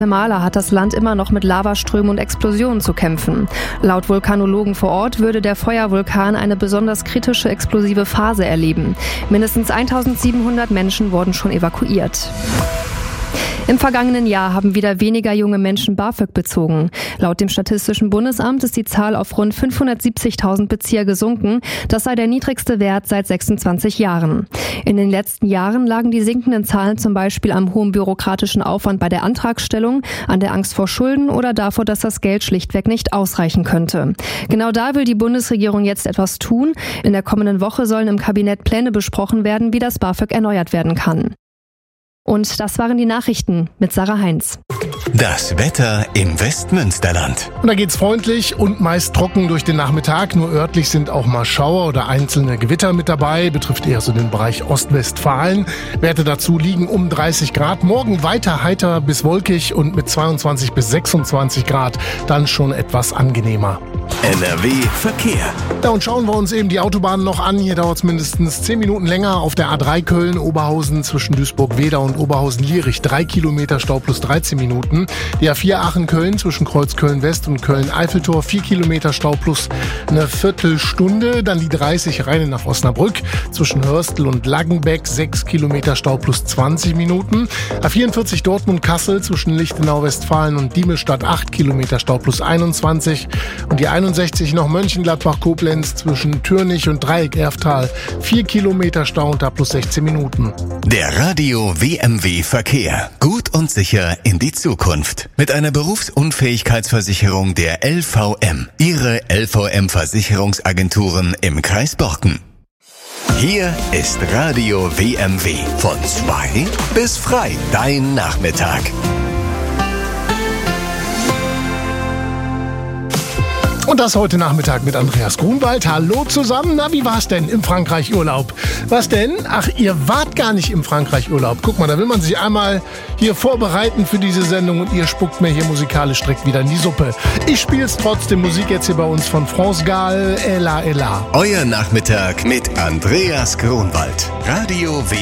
Guatemala hat das Land immer noch mit Lavaströmen und Explosionen zu kämpfen. Laut Vulkanologen vor Ort würde der Feuervulkan eine besonders kritische explosive Phase erleben. Mindestens 1700 Menschen wurden schon evakuiert. Im vergangenen Jahr haben wieder weniger junge Menschen BAföG bezogen. Laut dem Statistischen Bundesamt ist die Zahl auf rund 570.000 Bezieher gesunken. Das sei der niedrigste Wert seit 26 Jahren. In den letzten Jahren lagen die sinkenden Zahlen zum Beispiel am hohen bürokratischen Aufwand bei der Antragstellung, an der Angst vor Schulden oder davor, dass das Geld schlichtweg nicht ausreichen könnte. Genau da will die Bundesregierung jetzt etwas tun. In der kommenden Woche sollen im Kabinett Pläne besprochen werden, wie das BAföG erneuert werden kann. Und das waren die Nachrichten mit Sarah Heinz. Das Wetter im Westmünsterland. Und da geht's freundlich und meist trocken durch den Nachmittag. Nur örtlich sind auch mal Schauer oder einzelne Gewitter mit dabei. Betrifft eher so den Bereich Ostwestfalen. Werte dazu liegen um 30 Grad. Morgen weiter heiter bis wolkig und mit 22 bis 26 Grad dann schon etwas angenehmer. NRW Verkehr. Ja, und schauen wir uns eben die Autobahnen noch an. Hier dauert es mindestens 10 Minuten länger. Auf der A3 Köln-Oberhausen zwischen Duisburg-Wedau und Oberhausen-Lierich 3 Kilometer Stau plus 13 Minuten. Die A4 Aachen-Köln zwischen Kreuz Köln-West und Köln-Eiffeltor 4 Kilometer Stau plus eine Viertelstunde. Dann die 30 Rheine nach Osnabrück zwischen Hörstel und Laggenbeck 6 Kilometer Stau plus 20 Minuten. A44 Dortmund-Kassel zwischen Lichtenau-Westfalen und Diemelstadt 8 Kilometer Stau plus 21. Und die 61 noch Mönchengladbach-Koblenz zwischen Türnich und Dreieck-Erftal 4 Kilometer Stau und da plus 16 Minuten. Der Radio WMW Verkehr. Gut und sicher in die Zukunft. Mit einer Berufsunfähigkeitsversicherung der LVM. Ihre LVM-Versicherungsagenturen im Kreis Borken. Hier ist Radio WMW. Von 2 bis frei. Dein Nachmittag. Und das heute Nachmittag mit Andreas Grunwald. Hallo zusammen. Na, wie war's denn im Frankreich-Urlaub? Was denn? Ach, ihr wart gar nicht im Frankreich-Urlaub. Guck mal, da will man sich einmal hier vorbereiten für diese Sendung und ihr spuckt mir hier musikalisch direkt wieder in die Suppe. Ich spiel's trotzdem. Musik jetzt hier bei uns von France Gall, Ella Ella. Euer Nachmittag mit Andreas Grunwald. Radio WMW.